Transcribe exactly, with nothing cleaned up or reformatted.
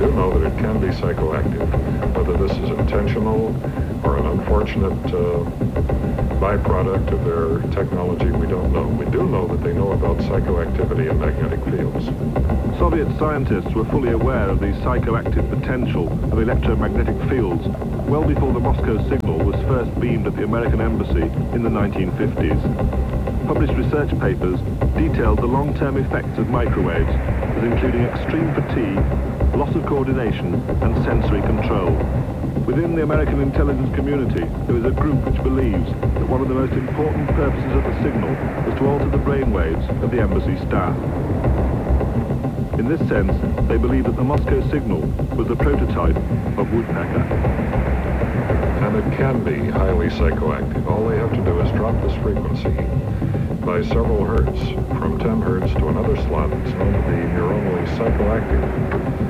do know that it can be psychoactive. Whether this is intentional or an unfortunate uh, byproduct of their technology, we don't know. We do know that they know about psychoactivity in magnetic fields. Soviet scientists were fully aware of the psychoactive potential of electromagnetic fields well before the Moscow signal was first beamed at the American embassy in the nineteen fifties. Published research papers detailed the long-term effects of microwaves, as including extreme fatigue, loss of coordination, and sensory control. Within the American intelligence community, there is a group which believes that one of the most important purposes of the signal was to alter the brainwaves of the embassy staff. In this sense, they believe that the Moscow signal was the prototype of Woodpecker. And it can be highly psychoactive. All they have to do is drop this frequency by several hertz, from ten hertz to another slot that's known to be neuronally psychoactive.